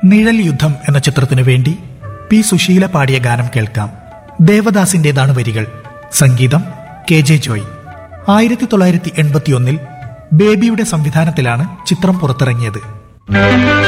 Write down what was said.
നിഴൽ യുദ്ധം എന്ന ചിത്രത്തിനു വേണ്ടി പി സുശീല പാടിയ ഗാനം കേൾക്കാം. ദേവദാസിന്റേതാണ് വരികൾ, സംഗീതം KJ ജോയ്. 1981 ബേബിയുടെ സംവിധാനത്തിലാണ് ചിത്രം പുറത്തിറങ്ങിയത്.